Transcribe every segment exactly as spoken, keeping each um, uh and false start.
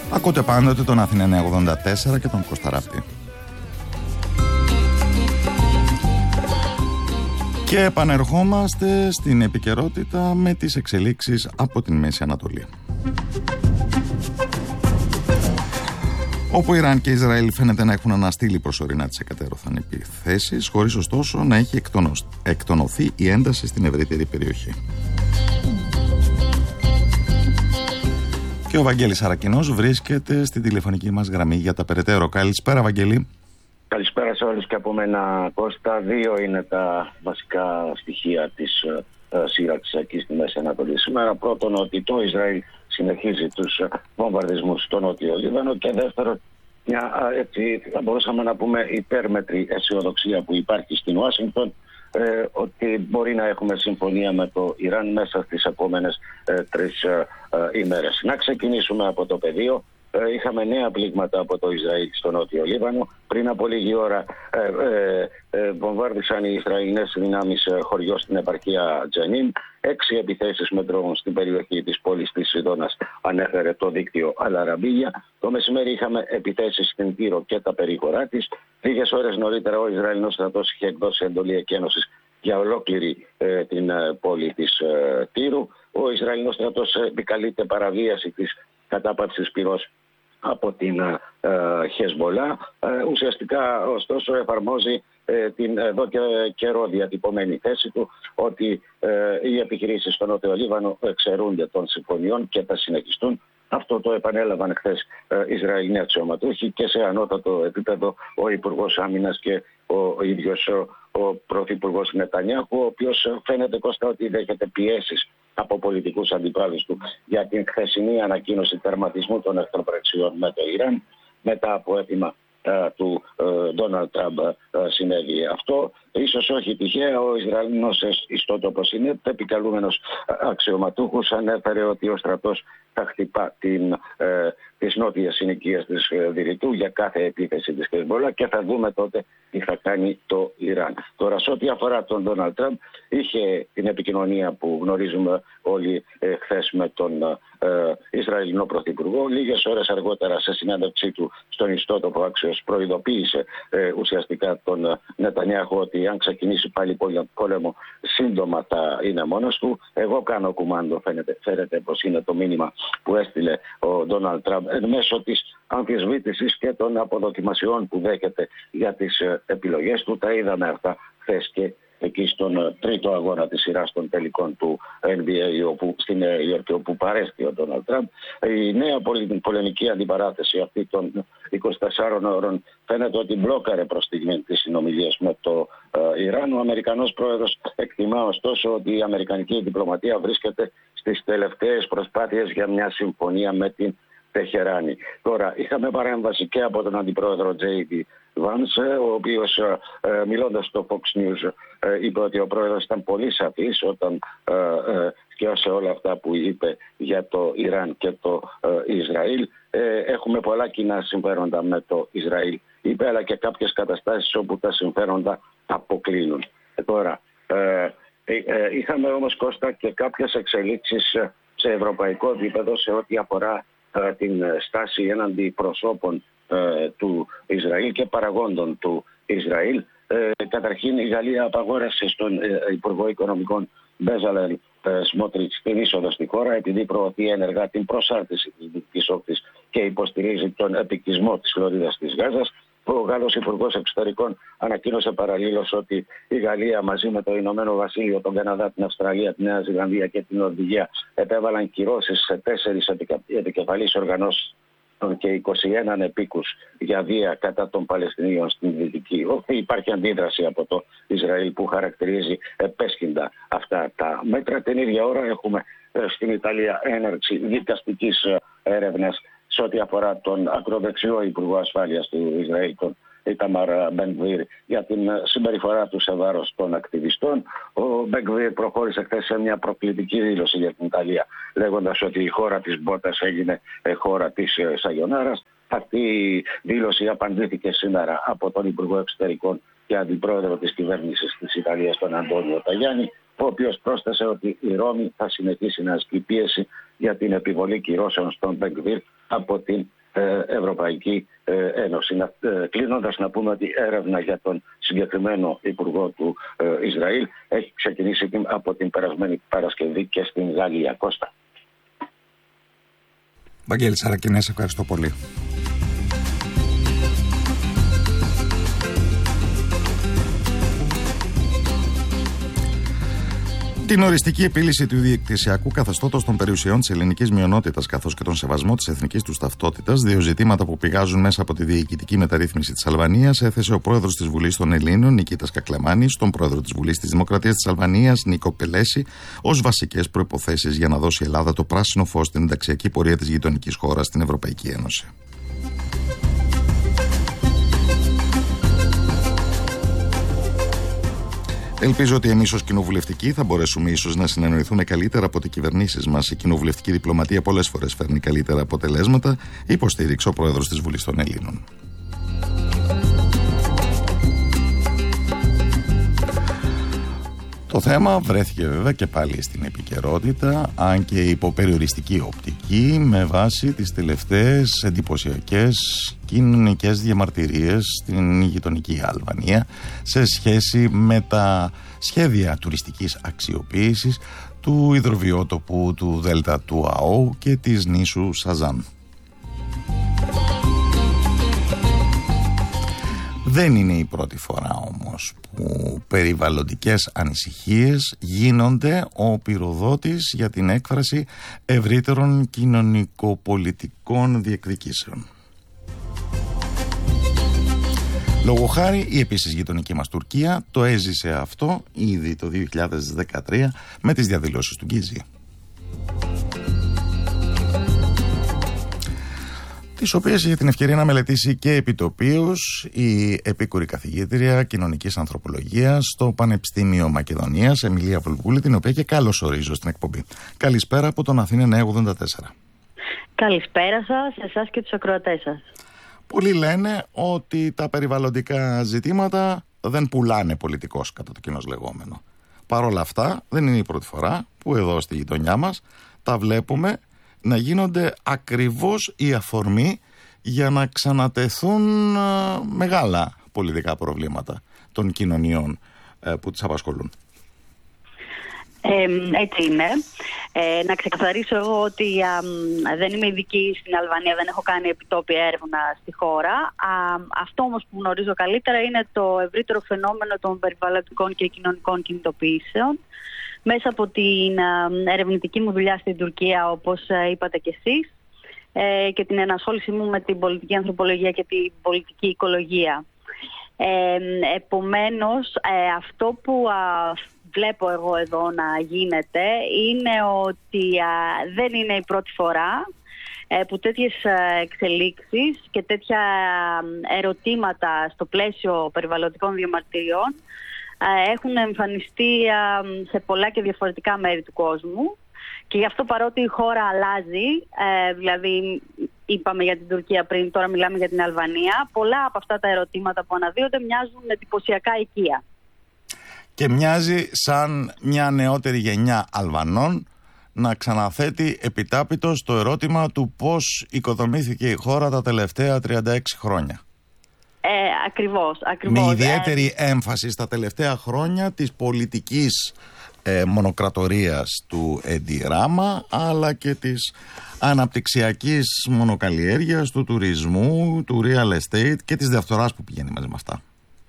Ακούτε πάντοτε τον Αθήνα εννιακόσια ογδόντα τέσσερα και τον Κώστα Ράπτη. Και επανερχόμαστε στην επικαιρότητα με τις εξελίξεις από την Μέση Ανατολή. Όπου Ιράν και Ισραήλ φαίνεται να έχουν αναστείλει προσωρινά τις εκατέρωθεν επιθέσεις, χωρίς ωστόσο να έχει εκτονωθεί η ένταση στην ευρύτερη περιοχή. Και ο Βαγγέλης Αρακινός βρίσκεται στη τηλεφωνική μας γραμμή για τα περαιτέρω. Καλησπέρα, Βαγγέλη. Καλησπέρα σε όλους και από μένα, Κώστα. Δύο είναι τα βασικά στοιχεία της ε, σύραξης εκεί στη Μέση Ανατολή σήμερα. Πρώτον, ότι το Ισραήλ συνεχίζει τους βομβαρδισμούς στο Νότιο Λίβανο, και δεύτερον, μια έτσι θα μπορούσαμε να πούμε υπέρμετρη αισιοδοξία που υπάρχει στην Ουάσιγκτον, ε, ότι μπορεί να έχουμε συμφωνία με το Ιράν μέσα στις επόμενες ε, τρεις ε, ε, ημέρες. Να ξεκινήσουμε από το πεδίο. Ε, είχαμε νέα πλήγματα από το Ισραήλ στο Νότιο Λίβανο. Πριν από λίγη ώρα ε, ε, ε, βομβάρδισαν οι Ισραηλινές δυνάμεις ε, χωριό στην επαρχία Τζενίν. Έξι επιθέσεις με ντρόουν στην περιοχή της πόλης της Σιδώνας, ανέφερε το δίκτυο Αλ-Αραβία. Το μεσημέρι είχαμε επιθέσεις στην Τύρο και τα περίγωρά της. Λίγες ώρες νωρίτερα ο Ισραηλινός στρατός είχε εκδώσει εντολή εκένωσης για ολόκληρη ε, την ε, πόλη της ε, Τύρου. Ο Ισραηλινός στρατός επικαλείται παραβίαση της κατάπαυσης πυρός από την ε, Χεσμολά. Ε, ουσιαστικά, ωστόσο, εφαρμόζει ε, την εδώ και καιρό διατυπωμένη θέση του ότι ε, οι επιχειρήσεις στο Νότιο Λίβανο εξαιρούνται των συμφωνιών και θα συνεχιστούν. Αυτό το επανέλαβαν χθες ε, Ισραηλινοί αξιωματούχοι και σε ανώτατο επίπεδο ο Υπουργός Άμυνας και ο ίδιος ο, ο Πρωθυπουργός Νετανιάχου, ο οποίος φαίνεται, Κώστα, ότι δέχεται πιέσεις από πολιτικούς αντιπάλους του για την χθεσινή ανακοίνωση τερματισμού των εχθροπραξιών με το Ιράν. Μετά από αίτημα ε, του Ντόναλντ Τραμπ ε, συνέβη αυτό. Ίσως όχι τυχαία, ο Ισραηλινός ιστότοπος είναι επικαλούμενος αξιωματούχους ανέφερε ότι ο στρατός θα χτυπά την, ε, τις νότιες συνοικίες της ε, Δηρητού για κάθε επίθεση της Χεσμολά, και θα δούμε τότε τι θα κάνει το Ιράν. Τώρα, σε ό,τι αφορά τον Ντόναλντ Τραμπ, είχε την επικοινωνία που γνωρίζουμε όλοι ε, χθες με τον ε, Ισραηλινό Πρωθυπουργό. Λίγες ώρες αργότερα, σε συνέντευξή του στον ιστότοπο Άξιος, προειδοποίησε ε, ουσιαστικά τον Νετανιάχου ότι αν ξεκινήσει πάλι πόλεμο, σύντομα θα είναι μόνος του. Εγώ κάνω κουμάντο, φαίνεται, φαίνεται πως είναι το μήνυμα που έστειλε ο Ντόναλντ Τραμπ εν μέσω της αμφισβήτησης και των αποδοκιμασιών που δέχεται για τις επιλογές του. Τα είδαμε αυτά χθες και εκεί στον τρίτο αγώνα της σειράς των τελικών του N B A, όπου, στην Νέα Υόρκη, όπου παρέστη ο Ντόναλντ Τραμπ. Η νέα πολεμική αντιπαράθεση αυτή των είκοσι τεσσάρων ώρων φαίνεται ότι μπλόκαρε προς στιγμή τις συνομιλίες με το ε, Ιράν. Ο Αμερικανός πρόεδρος εκτιμά ωστόσο ότι η αμερικανική διπλωματία βρίσκεται στις τελευταίες προσπάθειες για μια συμφωνία με την Τεχεράνη. Τώρα, είχαμε παρέμβαση και από τον αντιπρόεδρο Τζέι Ντι Vance, ο οποίος ε, μιλώντας στο Fox News ε, είπε ότι ο πρόεδρος ήταν πολύ σαφής όταν ε, ε, σκιώσε όλα αυτά που είπε για το Ιράν και το ε, Ισραήλ. Ε, έχουμε πολλά κοινά συμφέροντα με το Ισραήλ, είπε, αλλά και κάποιες καταστάσεις όπου τα συμφέροντα αποκλίνουν. Ε, τώρα, ε, ε, είχαμε όμως, Κώστα, και κάποιες εξελίξεις σε ευρωπαϊκό επίπεδο σε ό,τι αφορά ε, την στάση έναντι προσώπων ε, του Ισραήλ και παραγόντων του Ισραήλ. Ε, καταρχήν, η Γαλλία απαγόρευσε στον ε, Υπουργό Οικονομικών Μπέζαλελ Σμότριτς την είσοδο στη χώρα, επειδή προωθεί ενεργά την προσάρτηση της Δυτικής Όχθης και υποστηρίζει τον επικισμό της Λωρίδας της Γάζας. Ο Γάλλος Υπουργός Εξωτερικών ανακοίνωσε παραλλήλως ότι η Γαλλία μαζί με το Ηνωμένο Βασίλειο, τον Καναδά, την Αυστραλία, τη Νέα Ζηλανδία και την Νορβηγία επέβαλαν κυρώσεις σε τέσσερις επικεφαλείς οργανώσεις και είκοσι ένα επίκους για βία κατά των Παλαιστινίων στην Δυτική Όχθη. Υπάρχει αντίδραση από το Ισραήλ που χαρακτηρίζει επέσχυντα αυτά τα μέτρα. Την ίδια ώρα έχουμε στην Ιταλία έναρξη δικαστικής έρευνας σε ό,τι αφορά τον ακροδεξιό Υπουργό Ασφάλειας του Ισραήλ, τον Ίταμαρ Μπεν-Γκβίρ, για την συμπεριφορά του σε βάρος των ακτιβιστών. Ο Μπεν-Γκβίρ προχώρησε χθες σε μια προκλητική δήλωση για την Ιταλία, λέγοντας ότι η χώρα της μπότας έγινε χώρα της Σαγιονάρας. Αυτή η δήλωση απαντήθηκε σήμερα από τον Υπουργό Εξωτερικών και Αντιπρόεδρο της κυβέρνησης της Ιταλίας, τον Αντώνιο Ταγιάννη, ο οποίος πρόσθεσε ότι η Ρώμη θα συνεχίσει να ασκεί πίεση για την επιβολή κυρώσεων στον Μπεν-Γκβίρ από την Ευρωπαϊκή Ένωση. Κλείνοντας, να πούμε ότι η έρευνα για τον συγκεκριμένο υπουργό του Ισραήλ έχει ξεκινήσει από την περασμένη Παρασκευή και στην Γαλλία. Κώστα. Βαγγέλη Σαρακινέ, ευχαριστώ πολύ. Την οριστική επίλυση του διεκτησιακού καθεστώτος των περιουσιών της ελληνικής μειονότητας καθώς και τον σεβασμό της εθνικής τους ταυτότητας, δύο ζητήματα που πηγάζουν μέσα από τη διοικητική μεταρρύθμιση της Αλβανίας, έθεσε ο πρόεδρος της Βουλής των Ελλήνων, Νικήτας Κακλεμάνης, τον πρόεδρο της Βουλής της Δημοκρατίας της Αλβανίας, Νίκο Πελέση, ως βασικές προϋποθέσεις για να δώσει η Ελλάδα το πράσινο φως στην ενταξιακή πορεία της γειτονικής χώρας στην Ευρωπαϊκή Ένωση. Ελπίζω ότι εμείς ως κοινοβουλευτικοί θα μπορέσουμε ίσως να συνεννοηθούμε καλύτερα από τις κυβερνήσεις μας. Η κοινοβουλευτική διπλωματία πολλές φορές φέρνει καλύτερα αποτελέσματα, υποστήριξε ο πρόεδρος της Βουλής των Ελλήνων. Το θέμα βρέθηκε βέβαια και πάλι στην επικαιρότητα, αν και υπό περιοριστική οπτική, με βάση τις τελευταίες εντυπωσιακές κοινωνικές διαμαρτυρίες στην γειτονική Αλβανία σε σχέση με τα σχέδια τουριστικής αξιοποίησης του υδροβιότοπου του Δέλτα του ΑΟ και της νήσου Σαζάν. Δεν είναι η πρώτη φορά όμως που περιβαλλοντικές ανησυχίες γίνονται ο πυροδότης για την έκφραση ευρύτερων κοινωνικοπολιτικών διεκδικήσεων. Λόγω χάρη, η επίσης γειτονική μας Τουρκία το έζησε αυτό ήδη το δύο χιλιάδες δεκατρία με τις διαδηλώσεις του Γκίζη, τις οποίες είχε την ευκαιρία να μελετήσει και επιτοπίως η επίκουρη καθηγήτρια κοινωνικής ανθρωπολογίας στο Πανεπιστήμιο Μακεδονίας, Εμιλία Βουλβούλη, την οποία και καλώς ορίζω στην εκπομπή. Καλησπέρα από τον Αθήνα εννιακόσια ογδόντα τέσσερα. Καλησπέρα σας, εσάς και τους ακροατές σας. Πολλοί λένε ότι τα περιβαλλοντικά ζητήματα δεν πουλάνε πολιτικώς, κατά το κοινώς λεγόμενο. Παρ' όλα αυτά, δεν είναι η πρώτη φορά που εδώ στη γειτονιά μας τα βλέπουμε να γίνονται ακριβώς η αφορμή για να ξανατεθούν μεγάλα πολιτικά προβλήματα των κοινωνιών που τις απασχολούν. Ε, έτσι είναι. Ε, να ξεκαθαρίσω εγώ ότι α, δεν είμαι ειδική στην Αλβανία, δεν έχω κάνει επιτόπια έρευνα στη χώρα. Α, αυτό όμως που γνωρίζω καλύτερα είναι το ευρύτερο φαινόμενο των περιβαλλοντικών και κοινωνικών κινητοποιήσεων. Μέσα από την α, ερευνητική μου δουλειά στην Τουρκία, όπως α, είπατε κι εσείς, ε, και την ενασχόλησή μου με την πολιτική ανθρωπολογία και την πολιτική οικολογία. Ε, επομένως, ε, αυτό που α, βλέπω εγώ εδώ να γίνεται είναι ότι α, δεν είναι η πρώτη φορά ε, που τέτοιες εξελίξεις και τέτοια ερωτήματα στο πλαίσιο περιβαλλοντικών διαμαρτυριών ε, έχουν εμφανιστεί α, σε πολλά και διαφορετικά μέρη του κόσμου. Και γι' αυτό, παρότι η χώρα αλλάζει, ε, δηλαδή είπαμε για την Τουρκία πριν, τώρα μιλάμε για την Αλβανία, πολλά από αυτά τα ερωτήματα που αναδύονται μοιάζουν εντυπωσιακά οικεία. Και μοιάζει σαν μια νεότερη γενιά Αλβανών να ξαναθέτει επιτάπητος το ερώτημα του πώς οικοδομήθηκε η χώρα τα τελευταία τριάντα έξι χρόνια. Ε, ακριβώς, ακριβώς. Με ιδιαίτερη ε... έμφαση στα τελευταία χρόνια της πολιτικής ε, μονοκρατορίας του Έντι Ράμα, αλλά και της αναπτυξιακής μονοκαλλιέργειας, του τουρισμού, του real estate και της διαφθοράς που πηγαίνει μαζί με αυτά.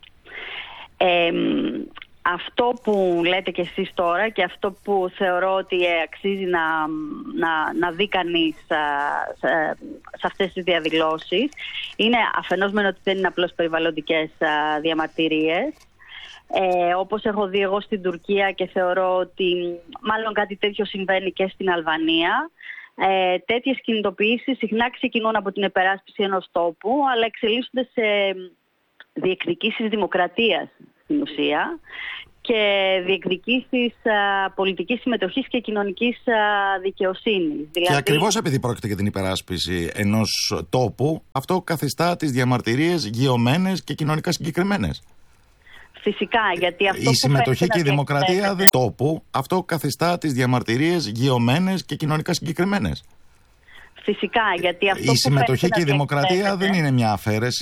Ε, Αυτό που λέτε κι εσείς τώρα και αυτό που θεωρώ ότι αξίζει να, να, να δει κανείς σε, σε αυτές τις διαδηλώσεις είναι αφενός μεν ότι δεν είναι απλώς περιβαλλοντικές διαμαρτυρίες. Ε, όπως έχω δει εγώ στην Τουρκία και θεωρώ ότι μάλλον κάτι τέτοιο συμβαίνει και στην Αλβανία. Ε, τέτοιες κινητοποιήσεις συχνά ξεκινούν από την υπεράσπιση ενός τόπου, αλλά εξελίσσονται σε διεκδικήσεις δημοκρατίας στην ουσία και διεκδικήσεις α, πολιτικής συμμετοχής και κοινωνικής α, δικαιοσύνης. Δηλαδή... Και ακριβώς επειδή πρόκειται για την υπεράσπιση ενός τόπου, αυτό καθιστά τις διαμαρτυρίες γεωμένες και κοινωνικά συγκεκριμένες. Φυσικά, γιατί αυτό η συμμετοχή και η δημοκρατία δεν τόπου, αυτό καθιστά τις διαμαρτυρίες γεωμένες και κοινωνικά συγκεκριμένες. Φυσικά, γιατί αυτό η συμμετοχή και η δημοκρατία δεν είναι μια αφαίρεση.